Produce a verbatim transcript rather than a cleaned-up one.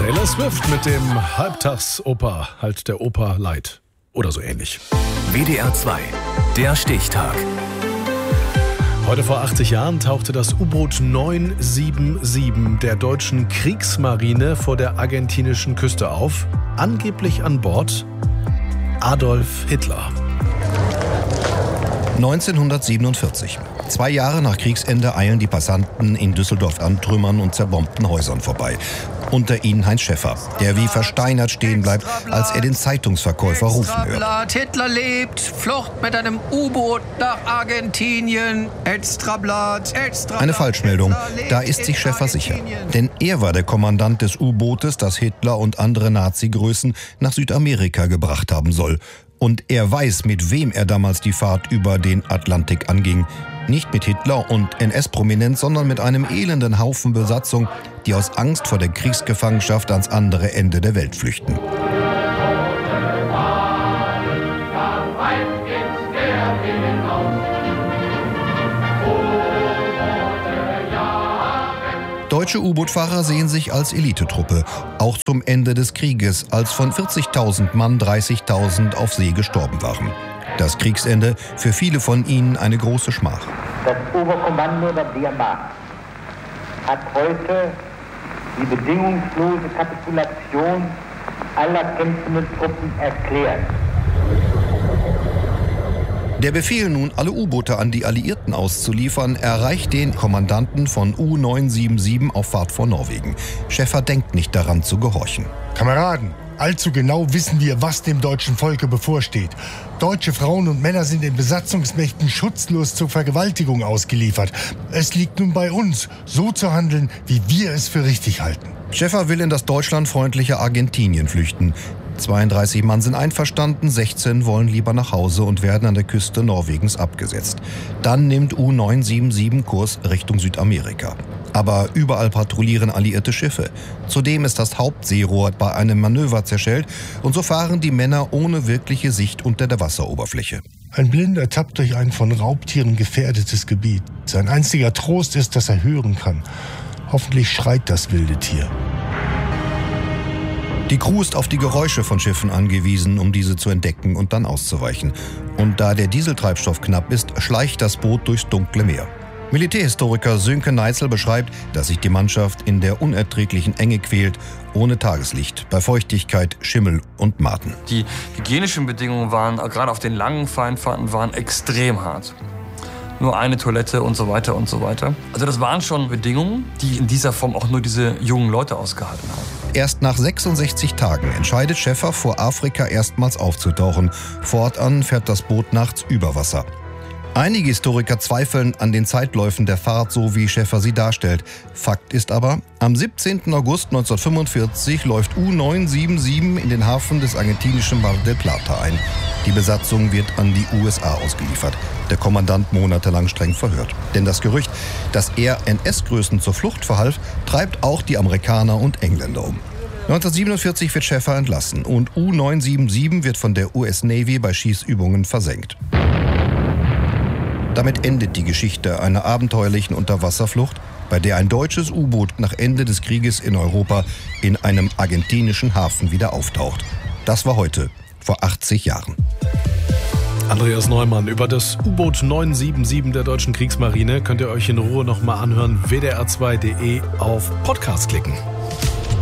Taylor Swift mit dem Halbtagsoper, halt der Oper Light oder so ähnlich. W D R zwei, der Stichtag. Heute vor achtzig Jahren tauchte das U-Boot neun sieben sieben der deutschen Kriegsmarine vor der argentinischen Küste auf. Angeblich an Bord Adolf Hitler. neunzehnhundertsiebenundvierzig. Zwei Jahre nach Kriegsende eilen die Passanten in Düsseldorf an Trümmern und zerbombten Häusern vorbei. Unter ihnen Heinz Schäffer, der wie versteinert stehen bleibt, als er den Zeitungsverkäufer rufen hört. Hitler lebt, Flucht mit einem U-Boot nach Argentinien, Extrablatt, Extrablatt. Eine Falschmeldung, da ist sich Schäffer sicher. Denn er war der Kommandant des U-Bootes, das Hitler und andere Nazi-Größen nach Südamerika gebracht haben soll. Und er weiß, mit wem er damals die Fahrt über den Atlantik anging. Nicht mit Hitler und N S-Prominenz, sondern mit einem elenden Haufen Besatzung, die aus Angst vor der Kriegsgefangenschaft ans andere Ende der Welt flüchten. Deutsche U-Boot-Fahrer sehen sich als Elitetruppe, auch zum Ende des Krieges, als von vierzigtausend Mann dreißigtausend auf See gestorben waren. Das Kriegsende für viele von ihnen eine große Schmach. Das Oberkommando der Wehrmacht hat heute die bedingungslose Kapitulation aller kämpfenden Truppen erklärt. Der Befehl, nun alle U-Boote an die Alliierten auszuliefern, erreicht den Kommandanten von U neun sieben sieben auf Fahrt vor Norwegen. Schäffer denkt nicht daran zu gehorchen. Kameraden, allzu genau wissen wir, was dem deutschen Volke bevorsteht. Deutsche Frauen und Männer sind den Besatzungsmächten schutzlos zur Vergewaltigung ausgeliefert. Es liegt nun bei uns, so zu handeln, wie wir es für richtig halten. Schäffer will in das deutschlandfreundliche Argentinien flüchten. zweiunddreißig Mann sind einverstanden, sechzehn wollen lieber nach Hause und werden an der Küste Norwegens abgesetzt. Dann nimmt U neun sieben sieben Kurs Richtung Südamerika. Aber überall patrouillieren alliierte Schiffe. Zudem ist das Hauptseerohr bei einem Manöver zerschellt und so fahren die Männer ohne wirkliche Sicht unter der Wasseroberfläche. Ein Blinder tappt durch ein von Raubtieren gefährdetes Gebiet. Sein einziger Trost ist, dass er hören kann. Hoffentlich schreit das wilde Tier. Die Crew ist auf die Geräusche von Schiffen angewiesen, um diese zu entdecken und dann auszuweichen. Und da der Dieseltreibstoff knapp ist, schleicht das Boot durchs dunkle Meer. Militärhistoriker Sönke Neitzel beschreibt, dass sich die Mannschaft in der unerträglichen Enge quält, ohne Tageslicht, bei Feuchtigkeit, Schimmel und Maden. Die hygienischen Bedingungen waren, gerade auf den langen Feinfahrten, waren extrem hart. Nur eine Toilette und so weiter und so weiter. Also das waren schon Bedingungen, die in dieser Form auch nur diese jungen Leute ausgehalten haben. Erst nach sechsundsechzig Tagen entscheidet Schäffer, vor Afrika erstmals aufzutauchen. Fortan fährt das Boot nachts über Wasser. Einige Historiker zweifeln an den Zeitläufen der Fahrt, so wie Schäffer sie darstellt. Fakt ist aber, am siebzehnten August neunzehnhundertfünfundvierzig läuft U neun sieben sieben in den Hafen des argentinischen Mar del Plata ein. Die Besatzung wird an die U S A ausgeliefert. Der Kommandant monatelang streng verhört. Denn das Gerücht, dass er N S-Größen zur Flucht verhalf, treibt auch die Amerikaner und Engländer um. neunzehnhundertsiebenundvierzig wird Schäffer entlassen und U neun sieben sieben wird von der U S Navy bei Schießübungen versenkt. Damit endet die Geschichte einer abenteuerlichen Unterwasserflucht, bei der ein deutsches U-Boot nach Ende des Krieges in Europa in einem argentinischen Hafen wieder auftaucht. Das war heute, vor achtzig Jahren. Andreas Neumann über das U-Boot neun sieben sieben der deutschen Kriegsmarine könnt ihr euch in Ruhe nochmal anhören. W D R zwei punkt de auf Podcast klicken.